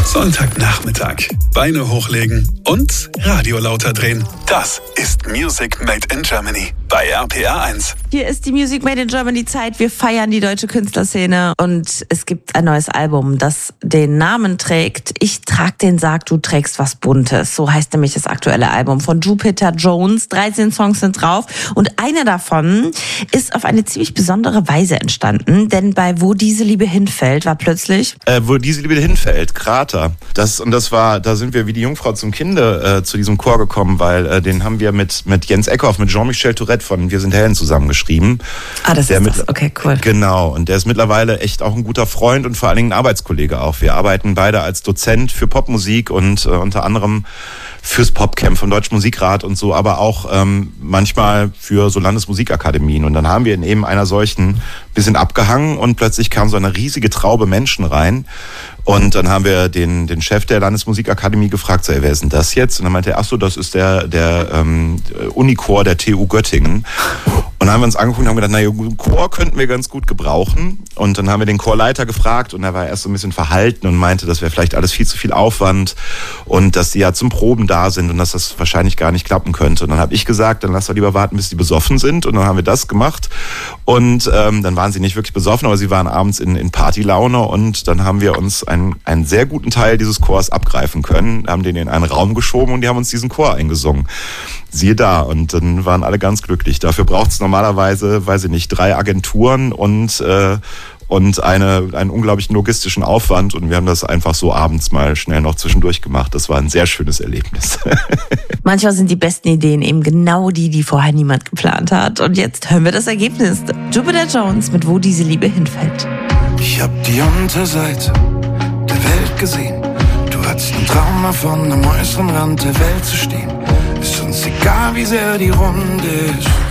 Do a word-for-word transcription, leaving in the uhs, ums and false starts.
Sonntagnachmittag. Beine hochlegen und Radio lauter drehen. Das ist Music Made in Germany bei R P R eins. Hier ist die Music Made in Germany Zeit. Wir feiern die deutsche Künstlerszene und es gibt ein neues Album, das den Namen trägt Ich trag den Sarg, du trägst was Buntes. So heißt nämlich das aktuelle Album von Jupiter Jones. dreizehn Songs sind drauf und einer davon ist auf eine ziemlich besondere Weise entstanden, denn bei Wo diese Liebe hinfällt war plötzlich... Äh, wo diese Liebe hinfällt, Krater. Das, und das war, da sind wir wie die Jungfrau zum Kinde äh, zu diesem Chor gekommen, weil äh, den haben wir mit, mit Jens Eckhoff, mit Jean-Michel Tourette von Wir sind Helden zusammengeschrieben. Ah, das der ist mit, das. Okay, cool. Genau. Und der ist mittlerweile echt auch ein guter Freund und vor allen Dingen ein Arbeitskollege auch. Wir arbeiten beide als Dozent für Popmusik und äh, unter anderem fürs Popcamp vom Deutschen Musikrat und so, aber auch ähm, manchmal für so Landesmusikakademien. Und dann haben wir in eben einer solchen bisschen abgehangen und plötzlich kam so eine riesige Traube Menschen rein. Und dann haben wir den, den Chef der Landesmusikakademie gefragt, so, ey, wer ist denn das jetzt? Und dann meinte er, ach so, das ist der, der ähm, Unichor der T U Göttingen. Und dann haben wir uns angeguckt und haben gedacht, naja, einen Chor könnten wir ganz gut gebrauchen. Und dann haben wir den Chorleiter gefragt und er war erst so ein bisschen verhalten und meinte, das wäre vielleicht alles viel zu viel Aufwand und dass die ja zum Proben da sind und dass das wahrscheinlich gar nicht klappen könnte. Und dann habe ich gesagt, dann lass doch lieber warten, bis die besoffen sind. Und dann haben wir das gemacht. Und ähm, dann waren sie nicht wirklich besoffen, aber sie waren abends in, in Partylaune. Und dann haben wir uns einen, einen sehr guten Teil dieses Chors abgreifen können, haben den in einen Raum geschoben und die haben uns diesen Chor eingesungen. Siehe da. Und dann waren alle ganz glücklich. Dafür braucht es normalerweise, weiß ich nicht, drei Agenturen und äh, und eine, einen unglaublichen logistischen Aufwand. Und wir haben das einfach so abends mal schnell noch zwischendurch gemacht. Das war ein sehr schönes Erlebnis. Manchmal sind die besten Ideen eben genau die, die vorher niemand geplant hat. Und jetzt hören wir das Ergebnis. Jupiter Jones mit Wo diese Liebe hinfällt. Ich hab die Unterseite der Welt gesehen. Du hattest einen Traum davon, am äußeren Rand der Welt zu stehen. Ist uns egal, wie sehr die Runde ist.